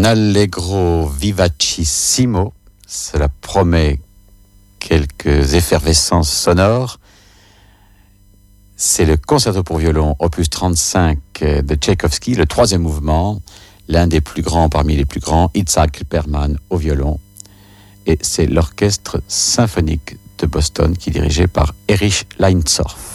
Un allegro vivacissimo, cela promet quelques effervescences sonores. C'est le concerto pour violon, opus 35 de Tchaïkovski, le troisième mouvement, l'un des plus grands parmi les plus grands, Itzhak Perlman au violon. Et c'est l'orchestre symphonique de Boston qui est dirigé par Erich Leinsdorf.